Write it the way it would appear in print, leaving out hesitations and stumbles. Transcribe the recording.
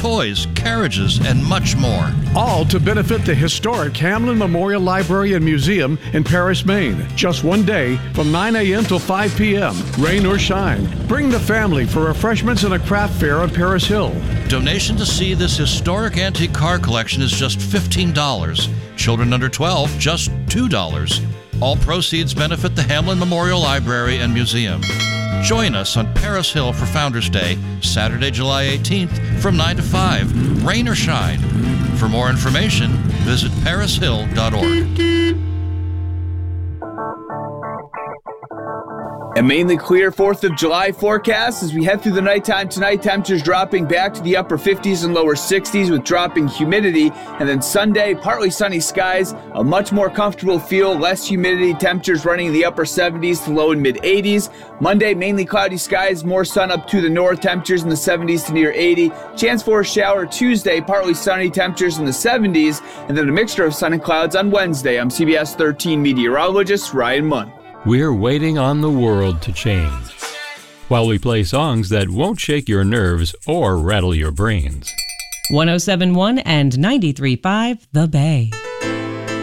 toys, carriages, and much more. All to benefit the historic Hamlin Memorial Library and Museum in Paris, Maine. Just one day from 9 a.m. till 5 p.m., rain or shine. Bring the family for refreshments and a craft fair on Paris Hill. Donation to see this historic antique car collection is just $15. Children under 12, just $2. All proceeds benefit the Hamlin Memorial Library and Museum. Join us on Paris Hill for Founders Day, Saturday, July 18th from 9 to 5, rain or shine. For more information, visit parishill.org. A mainly clear 4th of July forecast as we head through the nighttime tonight. Temperatures dropping back to the upper 50s and lower 60s with dropping humidity. And then Sunday, partly sunny skies, a much more comfortable feel, less humidity, temperatures running in the upper 70s to low and mid 80s. Monday, mainly cloudy skies, more sun up to the north, temperatures in the 70s to near 80. Chance for a shower Tuesday, partly sunny, temperatures in the 70s. And then a mixture of sun and clouds on Wednesday. I'm CBS 13 meteorologist Ryan Munn. We're waiting on the world to change, while we play songs that won't shake your nerves or rattle your brains. 107.1 and 93.5 The Bay.